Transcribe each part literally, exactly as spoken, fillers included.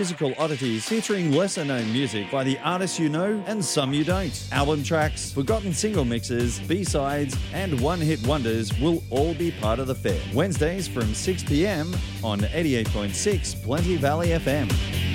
Musical oddities featuring lesser-known music by the artists you know and some you don't. Album tracks, forgotten single mixes, B-sides and one-hit wonders will all be part of the fair. Wednesdays from six p m on eighty-eight point six Plenty Valley F M.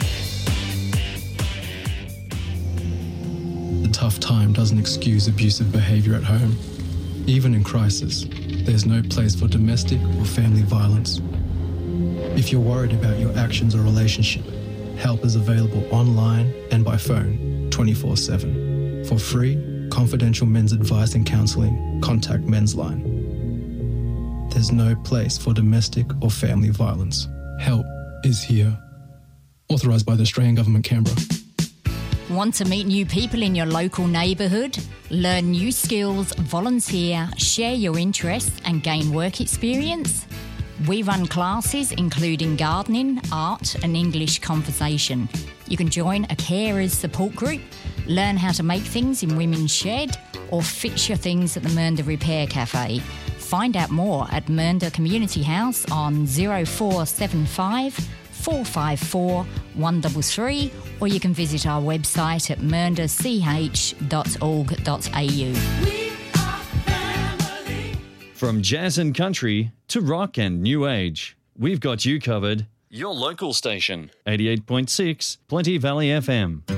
A tough time doesn't excuse abusive behaviour at home. Even in crisis, there's no place for domestic or family violence. If you're worried about your actions or relationship, help is available online and by phone twenty-four seven. For free, confidential men's advice and counselling, contact Men's Line. There's no place for domestic or family violence. Help is here. Authorised by the Australian Government, Canberra. Want to meet new people in your local neighbourhood? Learn new skills, volunteer, share your interests and gain work experience? We run classes including gardening, art and English conversation. You can join a carers support group, learn how to make things in Women's Shed or fix your things at the Mernda Repair Cafe. Find out more at Mernda Community House on zero four seven five, four five four, one three three or you can visit our website at mernda c h dot org dot a u. From jazz and country to rock and new age, we've got you covered. Your local station, eighty-eight point six Plenty Valley F M.